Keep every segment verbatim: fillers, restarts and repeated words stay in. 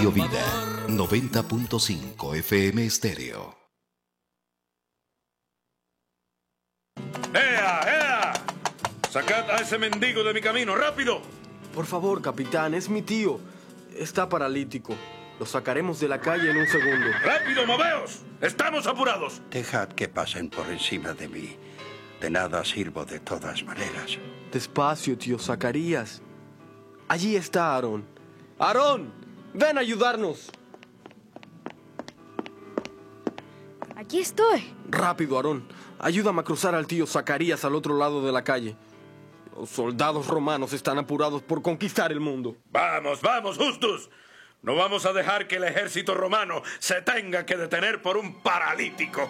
Radio Vida, noventa punto cinco F M Estéreo. ¡Ea, ea! ¡Sacad a ese mendigo de mi camino, rápido! Por favor, capitán, es mi tío. Está paralítico. Lo sacaremos de la calle en un segundo. ¡Rápido, moveos! ¡Estamos apurados! Dejad que pasen por encima de mí. De nada sirvo de todas maneras. Despacio, tío Zacarías. Allí está Aarón. ¡Aarón! ¡Ven a ayudarnos! Aquí estoy. Rápido, Aarón. Ayúdame a cruzar al tío Zacarías al otro lado de la calle. Los soldados romanos están apurados por conquistar el mundo. ¡Vamos, vamos, Justus! No vamos a dejar que el ejército romano se tenga que detener por un paralítico.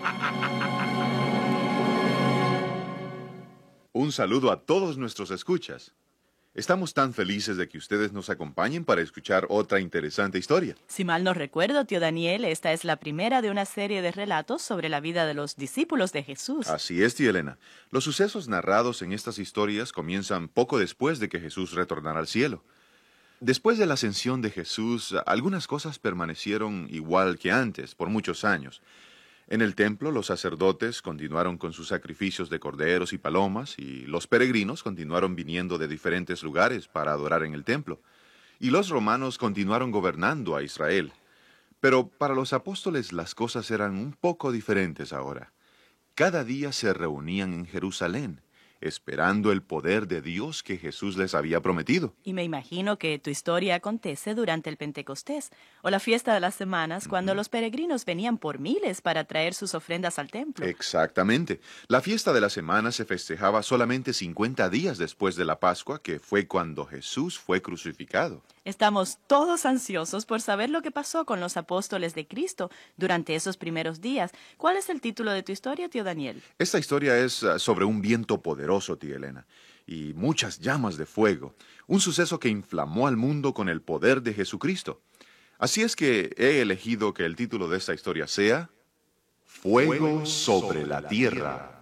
Un saludo a todos nuestros escuchas. Estamos tan felices de que ustedes nos acompañen para escuchar otra interesante historia. Si mal no recuerdo, tío Daniel, esta es la primera de una serie de relatos sobre la vida de los discípulos de Jesús. Así es, tía Elena. Los sucesos narrados en estas historias comienzan poco después de que Jesús retornara al cielo. Después de la ascensión de Jesús, algunas cosas permanecieron igual que antes, por muchos años. En el templo, los sacerdotes continuaron con sus sacrificios de corderos y palomas, y los peregrinos continuaron viniendo de diferentes lugares para adorar en el templo. Y los romanos continuaron gobernando a Israel. Pero para los apóstoles las cosas eran un poco diferentes ahora. Cada día se reunían en Jerusalén, esperando el poder de Dios que Jesús les había prometido. Y me imagino que tu historia acontece durante el Pentecostés, o la fiesta de las semanas, cuando uh-huh. los peregrinos venían por miles para traer sus ofrendas al templo. Exactamente. La fiesta de las semanas se festejaba solamente cincuenta días después de la Pascua, que fue cuando Jesús fue crucificado. Estamos todos ansiosos por saber lo que pasó con los apóstoles de Cristo durante esos primeros días. ¿Cuál es el título de tu historia, tío Daniel? Esta historia es uh, sobre un viento poderoso, tía Elena, y muchas llamas de fuego, un suceso que inflamó al mundo con el poder de Jesucristo. Así es que he elegido que el título de esta historia sea Fuego, fuego sobre la tierra.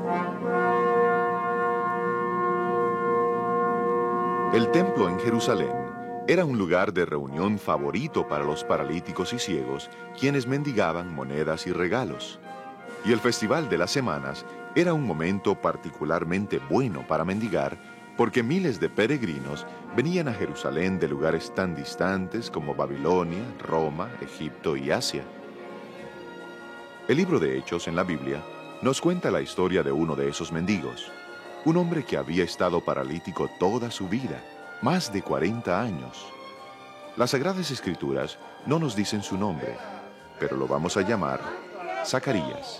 El templo en Jerusalén era un lugar de reunión favorito para los paralíticos y ciegos, quienes mendigaban monedas y regalos. Y el Festival de las Semanas era un momento particularmente bueno para mendigar, porque miles de peregrinos venían a Jerusalén de lugares tan distantes como Babilonia, Roma, Egipto y Asia. El libro de Hechos en la Biblia nos cuenta la historia de uno de esos mendigos, un hombre que había estado paralítico toda su vida, más de cuarenta años. Las Sagradas Escrituras no nos dicen su nombre, pero lo vamos a llamar Zacarías.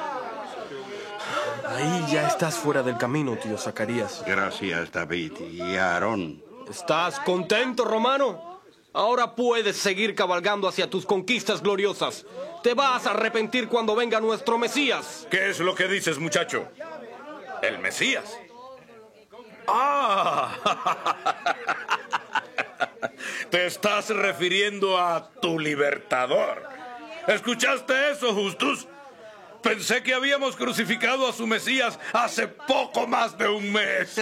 Ahí ya estás fuera del camino, tío Zacarías. Gracias, David. Y Aarón. ¿Estás contento, Romano? Ahora puedes seguir cabalgando hacia tus conquistas gloriosas. Te vas a arrepentir cuando venga nuestro Mesías. ¿Qué es lo que dices, muchacho? ¿El Mesías? ¡Ah! Te estás refiriendo a tu libertador. ¿Escuchaste eso, Justus? Pensé que habíamos crucificado a su Mesías hace poco más de un mes.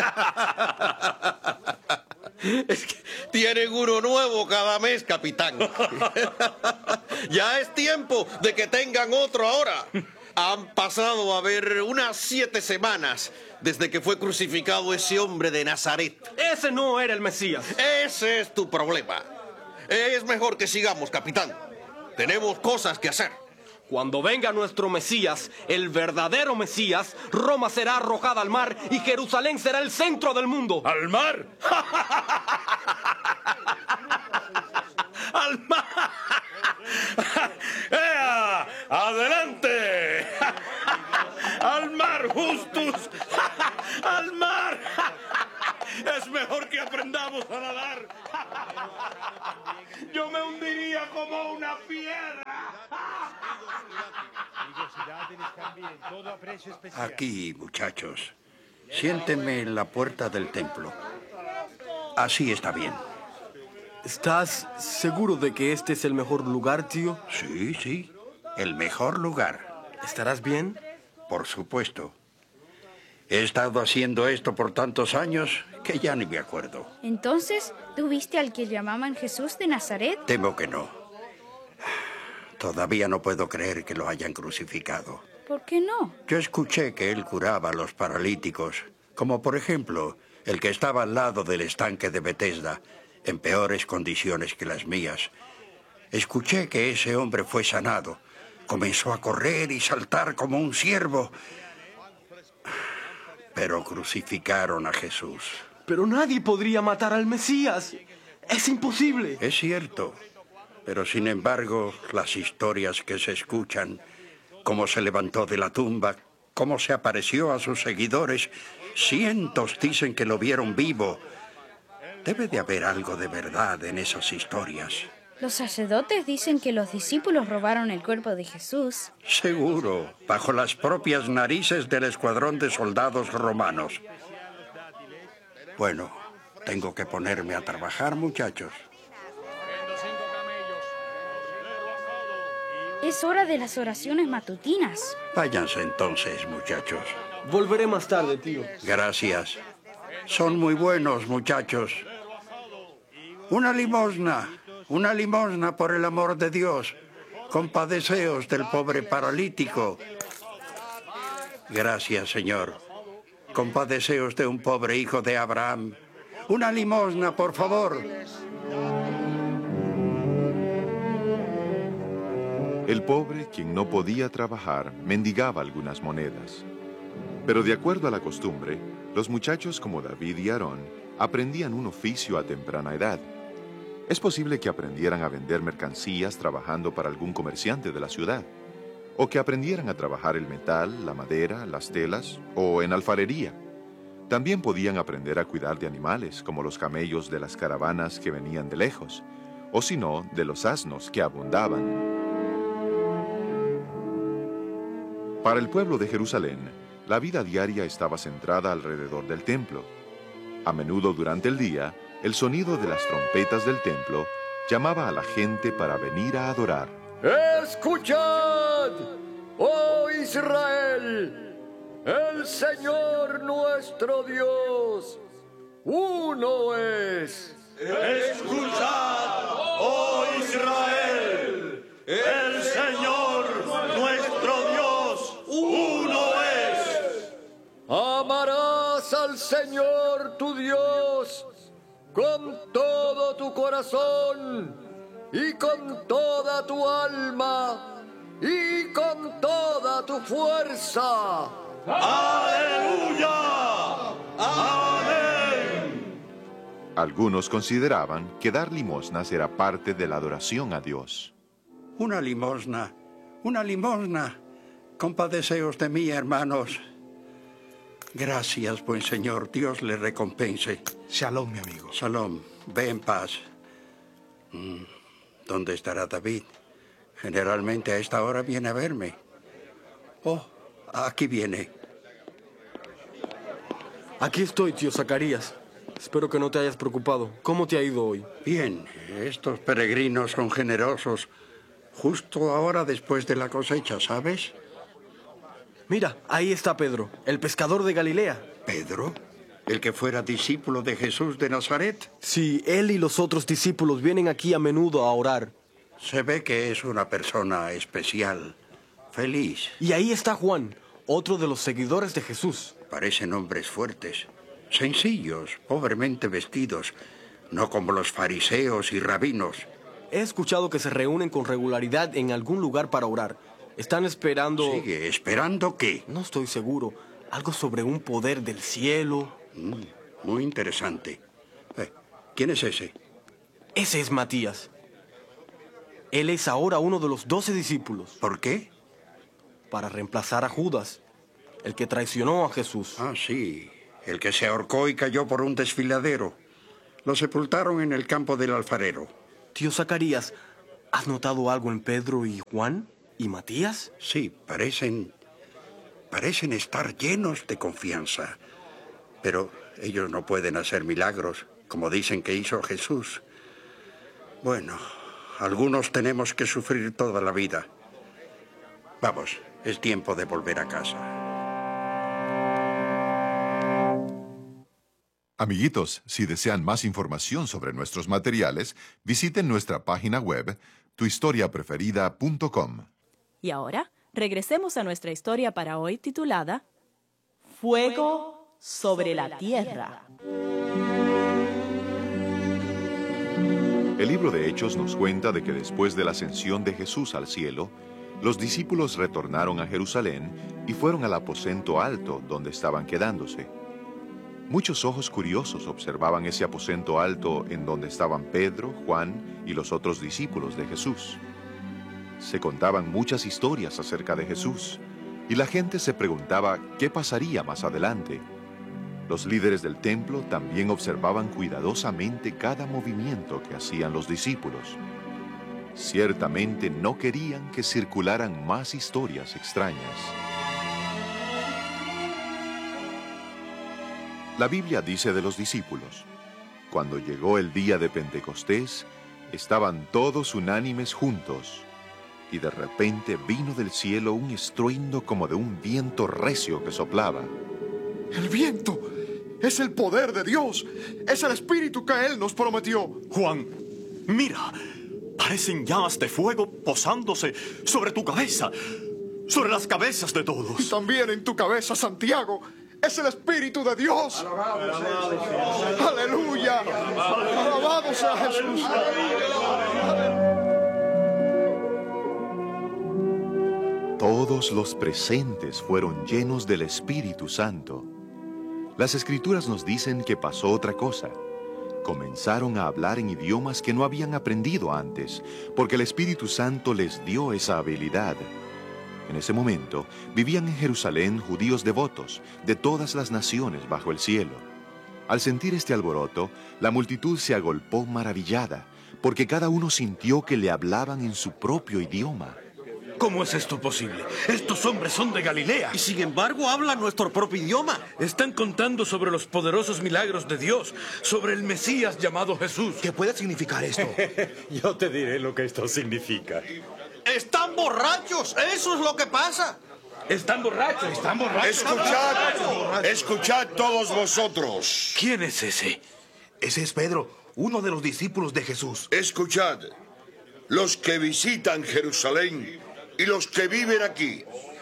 Es que tienen uno nuevo cada mes, capitán. Ya es tiempo de que tengan otro ahora. Han pasado a ver unas siete semanas desde que fue crucificado ese hombre de Nazaret. Ese no era el Mesías. Ese es tu problema. Es mejor que sigamos, capitán. Tenemos cosas que hacer. Cuando venga nuestro Mesías, el verdadero Mesías, Roma será arrojada al mar y Jerusalén será el centro del mundo. ¿Al mar? ¡Al mar! ¡Ea! ¡Adelante! ¡Al mar, Justus! ¡Al mar! Es mejor que aprendamos a nadar. Yo me hundiría como una piedra. Aquí, muchachos. Siéntenme en la puerta del templo. Así está bien. ¿Estás seguro de que este es el mejor lugar, tío? Sí, sí. El mejor lugar. ¿Estarás bien? Por supuesto. He estado haciendo esto por tantos años que ya ni me acuerdo. Entonces, ¿tú viste al que llamaban Jesús de Nazaret? Temo que no. Todavía no puedo creer que lo hayan crucificado. ¿Por qué no? Yo escuché que él curaba a los paralíticos, como por ejemplo el que estaba al lado del estanque de Betesda, en peores condiciones que las mías. Escuché que ese hombre fue sanado. Comenzó a correr y saltar como un ciervo. Pero crucificaron a Jesús. Pero nadie podría matar al Mesías. Es imposible. Es cierto. Pero sin embargo, las historias que se escuchan, cómo se levantó de la tumba, cómo se apareció a sus seguidores, cientos dicen que lo vieron vivo. Debe de haber algo de verdad en esas historias. Los sacerdotes dicen que los discípulos robaron el cuerpo de Jesús. Seguro, bajo las propias narices del escuadrón de soldados romanos. Bueno, tengo que ponerme a trabajar, muchachos. Es hora de las oraciones matutinas. Váyanse entonces, muchachos. Volveré más tarde, tío. Gracias. Son muy buenos, muchachos. Una limosna. Una limosna, por el amor de Dios. Compadeceos del pobre paralítico. Gracias, Señor. Compadeceos de un pobre hijo de Abraham. Una limosna, por favor. El pobre, quien no podía trabajar, mendigaba algunas monedas. Pero de acuerdo a la costumbre, los muchachos como David y Aarón aprendían un oficio a temprana edad. Es posible que aprendieran a vender mercancías trabajando para algún comerciante de la ciudad, o que aprendieran a trabajar el metal, la madera, las telas, o en alfarería. También podían aprender a cuidar de animales, como los camellos de las caravanas que venían de lejos, o si no, de los asnos que abundaban. Para el pueblo de Jerusalén, la vida diaria estaba centrada alrededor del templo. A menudo durante el día, el sonido de las trompetas del templo llamaba a la gente para venir a adorar. ¡Escuchad, oh Israel! El Señor nuestro Dios, uno es. ¡Escuchad, oh Israel! El Señor nuestro Dios, uno es. Amarás al Señor tu Dios con todo tu corazón y con toda tu alma y con toda tu fuerza. ¡Aleluya! ¡Amén! Algunos consideraban que dar limosnas era parte de la adoración a Dios. Una limosna, una limosna. Compadeceos de mí, hermanos. Gracias, buen Señor. Dios le recompense. Shalom, mi amigo. Shalom. Ve en paz. ¿Dónde estará David? Generalmente a esta hora viene a verme. Oh, aquí viene. Aquí estoy, tío Zacarías. Espero que no te hayas preocupado. ¿Cómo te ha ido hoy? Bien. Estos peregrinos son generosos. Justo ahora después de la cosecha, ¿sabes? Mira, ahí está Pedro, el pescador de Galilea. ¿Pedro? ¿El que fuera discípulo de Jesús de Nazaret? Sí, él y los otros discípulos vienen aquí a menudo a orar. Se ve que es una persona especial, feliz. Y ahí está Juan, otro de los seguidores de Jesús. Parecen hombres fuertes, sencillos, pobremente vestidos, no como los fariseos y rabinos. He escuchado que se reúnen con regularidad en algún lugar para orar. Están esperando... Sigue, ¿esperando qué? No estoy seguro. Algo sobre un poder del cielo. Mm, muy interesante. Eh, ¿Quién es ese? Ese es Matías. Él es ahora uno de los doce discípulos. ¿Por qué? Para reemplazar a Judas, el que traicionó a Jesús. Ah, sí. El que se ahorcó y cayó por un desfiladero. Lo sepultaron en el campo del alfarero. Tío Zacarías, ¿has notado algo en Pedro y Juan y Matías? Sí, parecen... parecen estar llenos de confianza. Pero ellos no pueden hacer milagros, como dicen que hizo Jesús. Bueno, algunos tenemos que sufrir toda la vida. Vamos, es tiempo de volver a casa. Amiguitos, si desean más información sobre nuestros materiales, visiten nuestra página web tu historia preferida punto com. Y ahora, regresemos a nuestra historia para hoy titulada Fuego sobre la Tierra. El libro de Hechos nos cuenta de que después de la ascensión de Jesús al cielo, los discípulos retornaron a Jerusalén y fueron al aposento alto donde estaban quedándose. Muchos ojos curiosos observaban ese aposento alto en donde estaban Pedro, Juan y los otros discípulos de Jesús. Se contaban muchas historias acerca de Jesús, y la gente se preguntaba qué pasaría más adelante. Los líderes del templo también observaban cuidadosamente cada movimiento que hacían los discípulos. Ciertamente no querían que circularan más historias extrañas. La Biblia dice de los discípulos: cuando llegó el día de Pentecostés, estaban todos unánimes juntos, y de repente vino del cielo un estruendo como de un viento recio que soplaba. ¡El viento! ¡Es el poder de Dios! ¡Es el Espíritu que Él nos prometió! Juan, mira, parecen llamas de fuego posándose sobre tu cabeza, sobre las cabezas de todos. Y también en tu cabeza, Santiago. ¡Es el Espíritu de Dios! ¡Aleluya! ¡Alabado sea Jesús! Todos los presentes fueron llenos del Espíritu Santo. Las Escrituras nos dicen que pasó otra cosa. Comenzaron a hablar en idiomas que no habían aprendido antes, porque el Espíritu Santo les dio esa habilidad. En ese momento, vivían en Jerusalén judíos devotos de todas las naciones bajo el cielo. Al sentir este alboroto, la multitud se agolpó maravillada, porque cada uno sintió que le hablaban en su propio idioma. ¿Cómo es esto posible? Estos hombres son de Galilea. Y sin embargo hablan nuestro propio idioma. Están contando sobre los poderosos milagros de Dios, sobre el Mesías llamado Jesús. ¿Qué puede significar esto? Yo te diré lo que esto significa. ¡Están borrachos! ¡Eso es lo que pasa! Están borrachos. Están borrachos. Escuchad, escuchad todos vosotros. ¿Quién es ese? Ese es Pedro, uno de los discípulos de Jesús. Escuchad, los que visitan Jerusalén y los que viven aquí.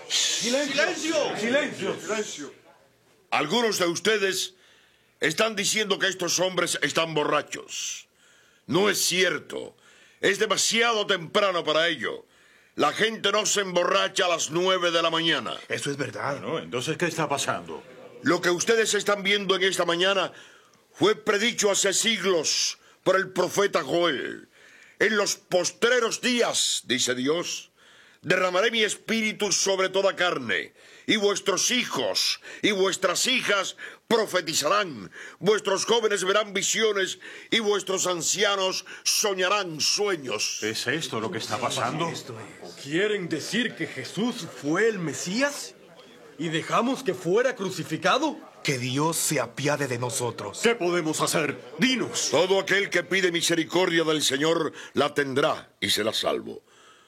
¡Silencio! ¡Silencio! ¡Silencio! Algunos de ustedes están diciendo que estos hombres están borrachos. No es cierto. Es demasiado temprano para ello. La gente no se emborracha a las nueve de la mañana. Eso es verdad. ¿No? Entonces, ¿qué está pasando? Lo que ustedes están viendo en esta mañana fue predicho hace siglos por el profeta Joel. En los postreros días, dice Dios, derramaré mi espíritu sobre toda carne, y vuestros hijos y vuestras hijas profetizarán, vuestros jóvenes verán visiones, y vuestros ancianos soñarán sueños. ¿Es esto lo que está pasando? ¿Quieren decir que Jesús fue el Mesías? ¿Y dejamos que fuera crucificado? Que Dios se apiade de nosotros. ¿Qué podemos hacer? Dinos. Todo aquel que pide misericordia del Señor la tendrá y será salvo.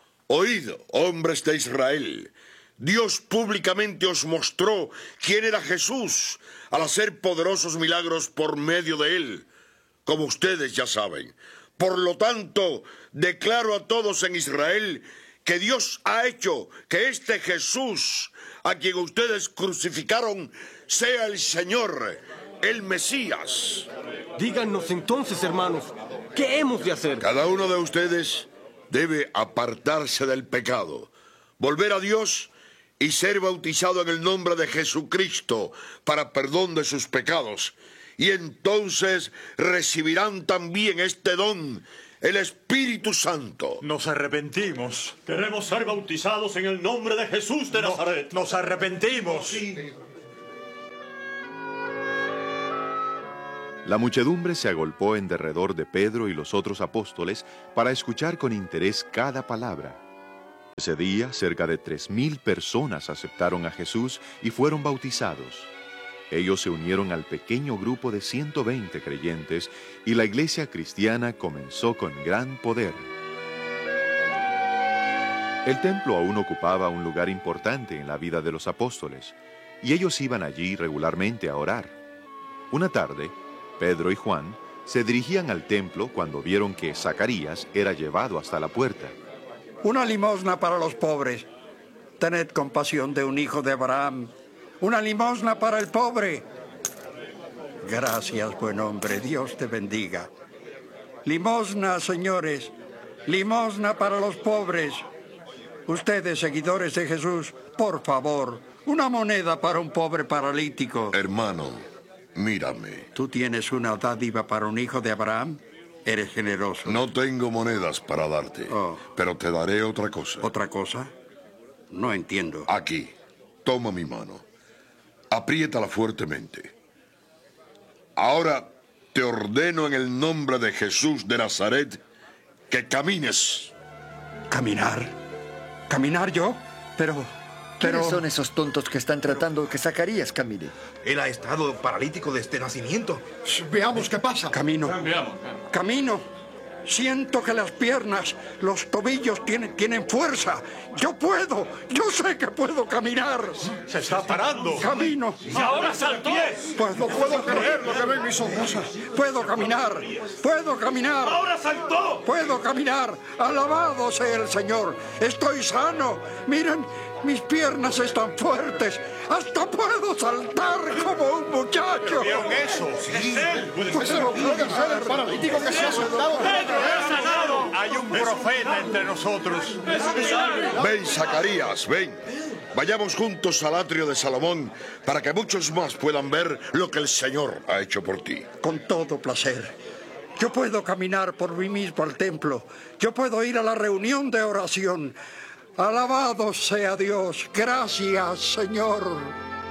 Oíd, hombres de Israel, Dios públicamente os mostró quién era Jesús al hacer poderosos milagros por medio de él, como ustedes ya saben. Por lo tanto, declaro a todos en Israel que Dios ha hecho que este Jesús, a quien ustedes crucificaron, sea el Señor, el Mesías. Díganos entonces, hermanos, ¿qué hemos de hacer? Cada uno de ustedes debe apartarse del pecado, volver a Dios y ser bautizado en el nombre de Jesucristo para perdón de sus pecados. Y entonces recibirán también este don, el Espíritu Santo. Nos arrepentimos. Queremos ser bautizados en el nombre de Jesús de Nazaret. Nos arrepentimos. La muchedumbre se agolpó en derredor de Pedro y los otros apóstoles para escuchar con interés cada palabra. Ese día, cerca de tres mil personas aceptaron a Jesús y fueron bautizados. Ellos se unieron al pequeño grupo de ciento veinte creyentes y la iglesia cristiana comenzó con gran poder. El templo aún ocupaba un lugar importante en la vida de los apóstoles, y ellos iban allí regularmente a orar. Una tarde, Pedro y Juan se dirigían al templo cuando vieron que Zacarías era llevado hasta la puerta. Una limosna para los pobres. Tened compasión de un hijo de Abraham. Una limosna para el pobre. Gracias, buen hombre. Dios te bendiga. Limosna, señores. Limosna para los pobres. Ustedes, seguidores de Jesús, por favor, una moneda para un pobre paralítico. Hermano, mírame. ¿Tú tienes una dádiva para un hijo de Abraham? Eres generoso. No tengo monedas para darte, Oh. pero te daré otra cosa. ¿Otra cosa? No entiendo. Aquí, toma mi mano. Apriétala fuertemente. Ahora te ordeno en el nombre de Jesús de Nazaret que camines. ¿Caminar? ¿Caminar yo? Pero... pero... ¿Quiénes son esos tontos que están tratando que Zacarías camine? Él ha estado paralítico desde nacimiento. Veamos qué pasa. Camino. Camino. Siento que las piernas, los tobillos tienen, tienen fuerza. Yo puedo. Yo sé que puedo caminar. Se está parando. Camino. Y ahora saltó. Pues no puedo creer lo que ven mis ojos. Puedo caminar. Puedo caminar. Ahora saltó. Puedo caminar. Alabado sea el Señor. Estoy sano. Miren, mis piernas están fuertes. Hasta puedo saltar como un muchacho. ¿Vieron eso? Sí. Pues no puede ser el paralítico que se ha sentado. Hay un profeta entre nosotros. Ven, Zacarías, ven. Vayamos juntos al atrio de Salomón para que muchos más puedan ver lo que el Señor ha hecho por ti. Con todo placer. Yo puedo caminar por mí mismo al templo. Yo puedo ir a la reunión de oración. Alabado sea Dios. Gracias, Señor.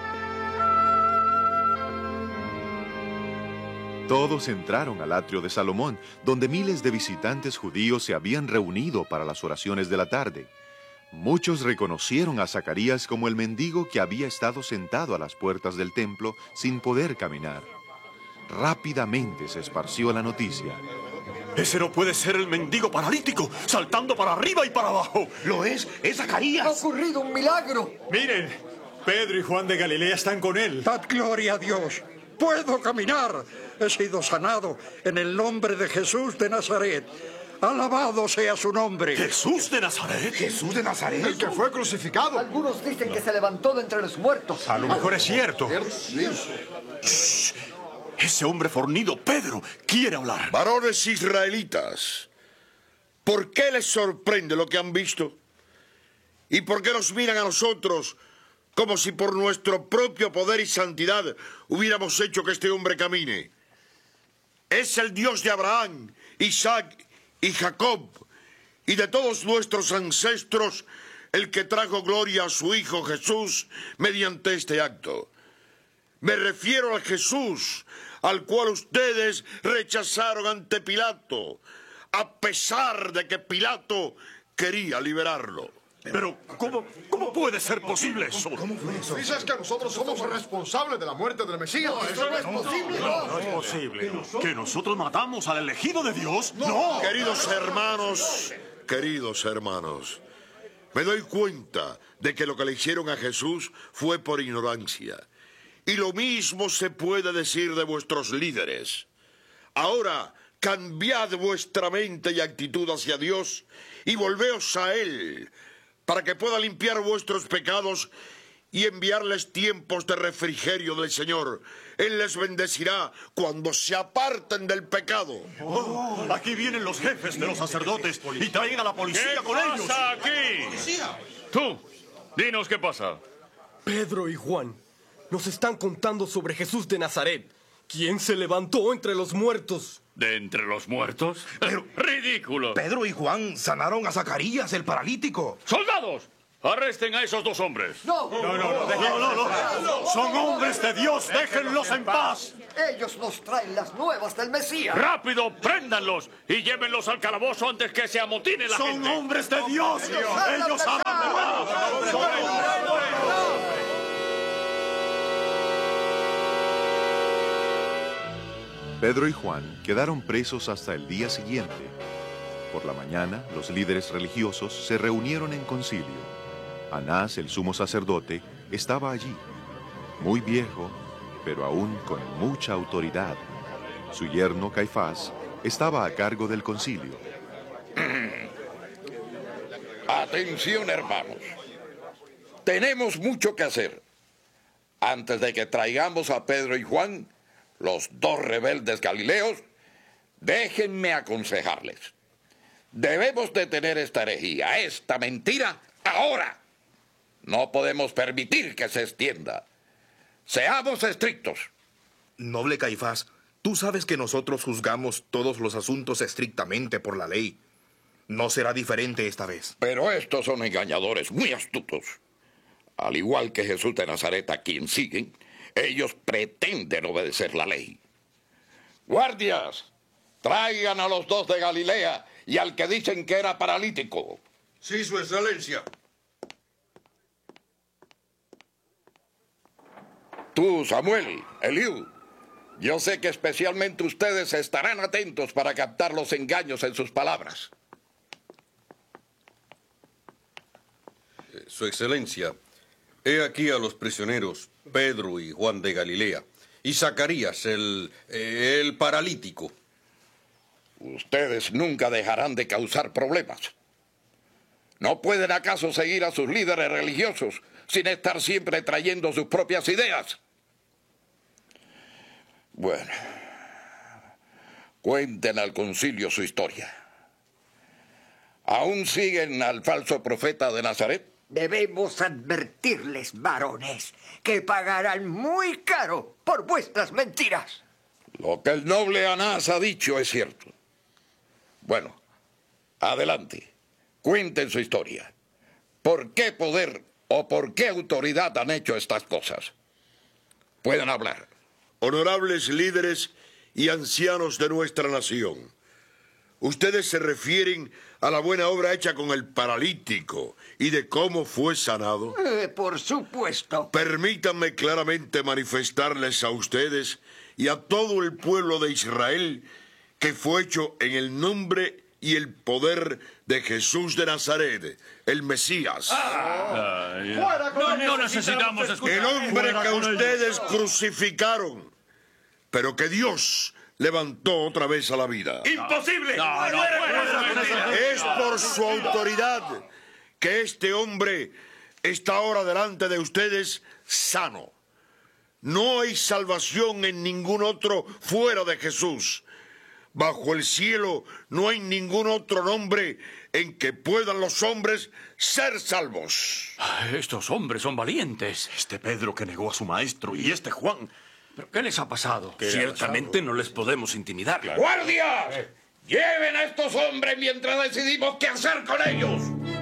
Todos entraron al atrio de Salomón, donde miles de visitantes judíos se habían reunido para las oraciones de la tarde. Muchos reconocieron a Zacarías como el mendigo que había estado sentado a las puertas del templo sin poder caminar. Rápidamente se esparció la noticia. Ese no puede ser el mendigo paralítico, saltando para arriba y para abajo. Lo es, es ¡Ha Zacarías. ocurrido un milagro! Miren, Pedro y Juan de Galilea están con él. Dad gloria a Dios. Puedo caminar. He sido sanado en el nombre de Jesús de Nazaret. Alabado sea su nombre. ¿Jesús de Nazaret? Jesús de Nazaret. El que fue crucificado. Algunos dicen que se levantó de entre los muertos. A lo mejor es cierto. Shh. Ese hombre fornido, Pedro, quiere hablar. Varones israelitas, ¿por qué les sorprende lo que han visto? ¿Y por qué nos miran a nosotros como si por nuestro propio poder y santidad hubiéramos hecho que este hombre camine? Es el Dios de Abraham, Isaac y Jacob y de todos nuestros ancestros el que trajo gloria a su Hijo Jesús mediante este acto. Me refiero al Jesús al cual ustedes rechazaron ante Pilato, a pesar de que Pilato quería liberarlo. Pero, ¿cómo, cómo puede ser posible eso? ¿Cómo fue eso? Dices que nosotros somos responsables de la muerte del Mesías. No, eso no es posible. No, no es posible. ¿Que nosotros matamos al elegido de Dios? No. Queridos hermanos, queridos hermanos, me doy cuenta de que lo que le hicieron a Jesús fue por ignorancia. Y lo mismo se puede decir de vuestros líderes. Ahora, cambiad vuestra mente y actitud hacia Dios y volveos a Él, para que pueda limpiar vuestros pecados y enviarles tiempos de refrigerio del Señor. Él les bendecirá cuando se aparten del pecado. Oh, aquí vienen los jefes de los sacerdotes y traen a la policía con ellos. ¿Qué pasa aquí? Tú, dinos qué pasa. Pedro y Juan nos están contando sobre Jesús de Nazaret, quien se levantó entre los muertos. ¿De entre los muertos? Pero, ¡ridículo! Pedro y Juan sanaron a Zacarías, el paralítico. ¡Soldados! ¡Arresten a esos dos hombres! No, no, no, no, no, no, no. Son hombres de Dios, déjenlos en paz. Ellos nos traen las nuevas del Mesías. ¡Rápido, préndanlos y llévenlos al calabozo antes que se amotine la Son gente! Son hombres de Dios, ellos aman verdad. Pedro y Juan quedaron presos hasta el día siguiente. Por la mañana, los líderes religiosos se reunieron en concilio. Anás, el sumo sacerdote, estaba allí, muy viejo, pero aún con mucha autoridad. Su yerno Caifás estaba a cargo del concilio. Atención, hermanos. Tenemos mucho que hacer. Antes de que traigamos a Pedro y Juan, los dos rebeldes galileos, déjenme aconsejarles. Debemos detener esta herejía, esta mentira, ahora. No podemos permitir que se extienda. Seamos estrictos. Noble Caifás, tú sabes que nosotros juzgamos todos los asuntos estrictamente por la ley. No será diferente esta vez. Pero estos son engañadores muy astutos. Al igual que Jesús de Nazaret, a quien siguen, ellos pretenden obedecer la ley. Guardias, traigan a los dos de Galilea y al que dicen que era paralítico. Sí, su excelencia. Tú, Samuel, Eliú, yo sé que especialmente ustedes estarán atentos para captar los engaños en sus palabras. Su excelencia, he aquí a los prisioneros, Pedro y Juan de Galilea, y Zacarías, el, el paralítico. Ustedes nunca dejarán de causar problemas. ¿No pueden acaso seguir a sus líderes religiosos sin estar siempre trayendo sus propias ideas? Bueno, cuenten al concilio su historia. ¿Aún siguen al falso profeta de Nazaret? Debemos advertirles, varones, que pagarán muy caro por vuestras mentiras. Lo que el noble Anás ha dicho es cierto. Bueno, adelante. Cuenten su historia. ¿Por qué poder o por qué autoridad han hecho estas cosas? Pueden hablar. Honorables líderes y ancianos de nuestra nación, ustedes se refieren a la buena obra hecha con el paralítico y de cómo fue sanado. Eh, por supuesto. Permítanme claramente manifestarles a ustedes y a todo el pueblo de Israel que fue hecho en el nombre y el poder de Jesús de Nazaret, el Mesías. Ah, yeah. no, no necesitamos escuchar. El hombre que ustedes crucificaron, pero que Dios levantó otra vez a la vida. ¡Imposible! No, no, es por su autoridad que este hombre está ahora delante de ustedes sano. No hay salvación en ningún otro fuera de Jesús. Bajo el cielo no hay ningún otro nombre en que puedan los hombres ser salvos. Estos hombres son valientes. Este Pedro que negó a su maestro y este Juan. ¿Pero qué les ha pasado? Ciertamente no les podemos intimidar. Claro. ¡Guardias! Eh. ¡Lleven a estos hombres mientras decidimos qué hacer con ellos!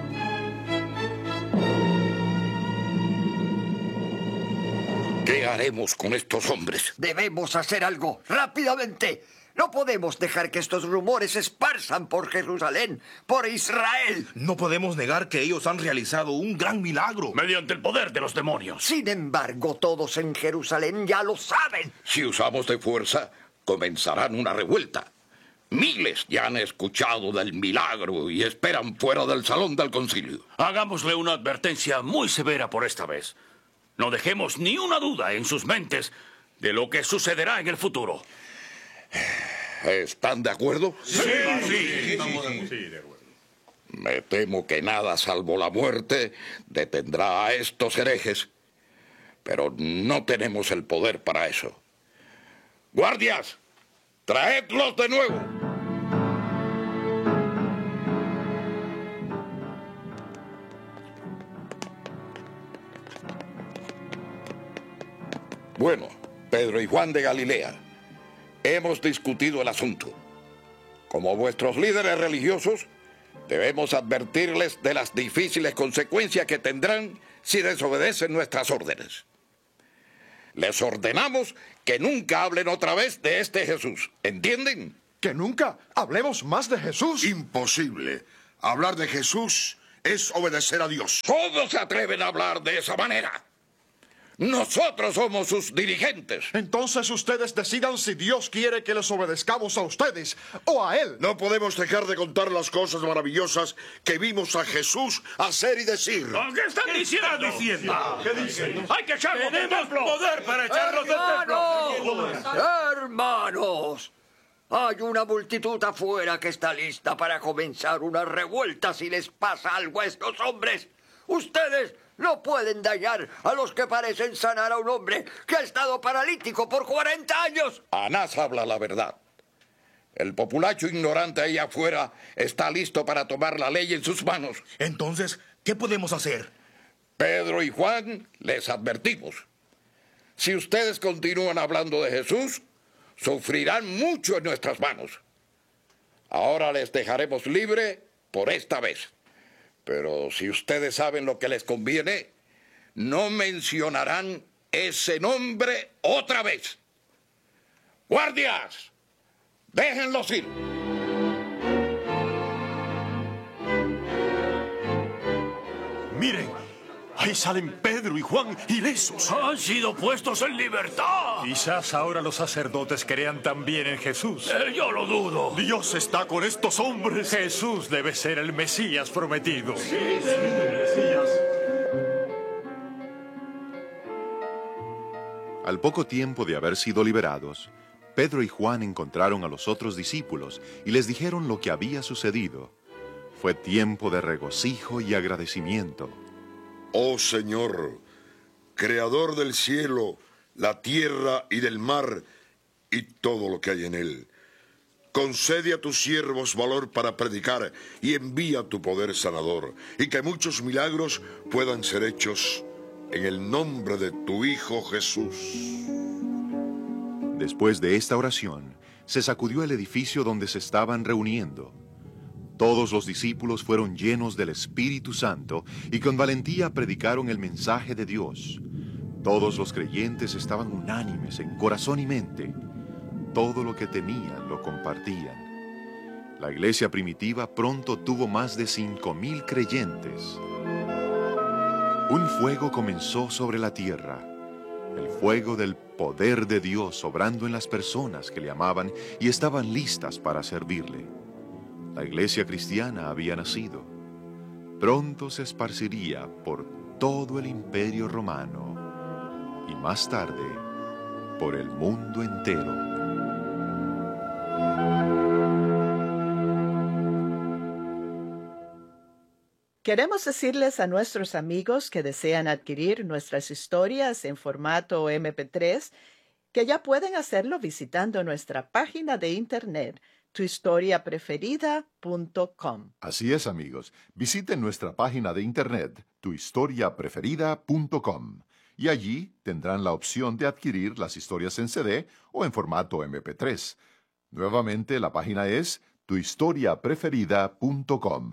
¿Qué haremos con estos hombres? Debemos hacer algo, rápidamente. No podemos dejar que estos rumores se esparzan por Jerusalén, por Israel. No podemos negar que ellos han realizado un gran milagro. Mediante el poder de los demonios. Sin embargo, todos en Jerusalén ya lo saben. Si usamos de fuerza, comenzarán una revuelta. Miles ya han escuchado del milagro y esperan fuera del salón del concilio. Hagámosle una advertencia muy severa por esta vez. No dejemos ni una duda en sus mentes de lo que sucederá en el futuro. ¿Están de acuerdo? Sí, sí, sí, sí, sí, de acuerdo. Me temo que nada salvo la muerte detendrá a estos herejes, pero no tenemos el poder para eso. ¡Guardias! ¡Traedlos de nuevo! Bueno, Pedro y Juan de Galilea, hemos discutido el asunto. Como vuestros líderes religiosos, debemos advertirles de las difíciles consecuencias que tendrán si desobedecen nuestras órdenes. Les ordenamos que nunca hablen otra vez de este Jesús. ¿Entienden? ¿Que nunca hablemos más de Jesús? Imposible. Hablar de Jesús es obedecer a Dios. ¿Cómo se atreven a hablar de esa manera? Nosotros somos sus dirigentes. Entonces ustedes decidan si Dios quiere que les obedezcamos a ustedes o a Él. No podemos dejar de contar las cosas maravillosas que vimos a Jesús hacer y decir. ¿Qué están diciendo? ¿Qué están diciendo? ¿Qué dicen? Hay que echarlos del Tenemos templo. poder para echarlos del templo. ¡Hermanos! ¡Hermanos! Hay una multitud afuera que está lista para comenzar una revuelta si les pasa algo a estos hombres. Ustedes no pueden dañar a los que parecen sanar a un hombre que ha estado paralítico por cuarenta años. Anás habla la verdad. El populacho ignorante ahí afuera está listo para tomar la ley en sus manos. Entonces, ¿qué podemos hacer? Pedro y Juan, les advertimos. Si ustedes continúan hablando de Jesús, sufrirán mucho en nuestras manos. Ahora les dejaremos libre por esta vez. Pero si ustedes saben lo que les conviene, no mencionarán ese nombre otra vez. ¡Guardias! ¡Déjenlos ir! Miren, ahí salen Pedro y Juan ilesos. Han sido puestos en libertad. Quizás ahora los sacerdotes crean también en Jesús. Eh, yo lo dudo. Dios está con estos hombres. Jesús debe ser el Mesías prometido. Sí, sí, el Mesías. Al poco tiempo de haber sido liberados, Pedro y Juan encontraron a los otros discípulos y les dijeron lo que había sucedido. Fue tiempo de regocijo y agradecimiento. Oh Señor, Creador del cielo, la tierra y del mar, y todo lo que hay en él, concede a tus siervos valor para predicar y envía tu poder sanador, y que muchos milagros puedan ser hechos en el nombre de tu Hijo Jesús. Después de esta oración, se sacudió el edificio donde se estaban reuniendo. Todos los discípulos fueron llenos del Espíritu Santo y con valentía predicaron el mensaje de Dios. Todos los creyentes estaban unánimes en corazón y mente. Todo lo que tenían lo compartían. La iglesia primitiva pronto tuvo más de cinco mil creyentes. Un fuego comenzó sobre la tierra. El fuego del poder de Dios obrando en las personas que le amaban y estaban listas para servirle. La iglesia cristiana había nacido. Pronto se esparciría por todo el imperio romano y más tarde por el mundo entero. Queremos decirles a nuestros amigos que desean adquirir nuestras historias en formato eme pe tres que ya pueden hacerlo visitando nuestra página de internet tu historia preferida punto com. Así es, amigos. Visiten nuestra página de internet tu historia preferida punto com y allí tendrán la opción de adquirir las historias en ce de o en formato eme pe tres. Nuevamente, la página es tu historia preferida punto com.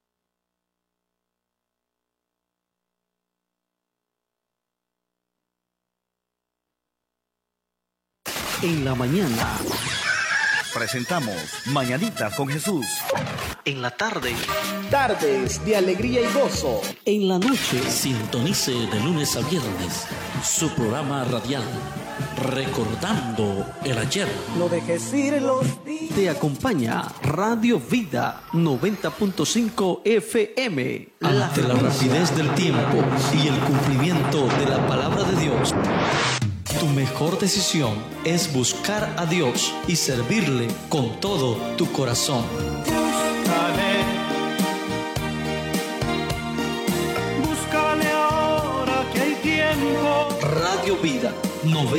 En la mañana presentamos Mañanitas con Jesús. En la tarde, tardes de alegría y gozo. En la noche, sintonice de lunes a viernes su programa radial Recordando el Ayer. No dejes ir los días. Te acompaña Radio Vida noventa punto cinco efe eme. Ante la rapidez del tiempo y el cumplimiento de la palabra de Dios, tu mejor decisión es buscar a Dios y servirle con todo tu corazón. Búscale, búscale ahora que hay tiempo. Radio Vida noventa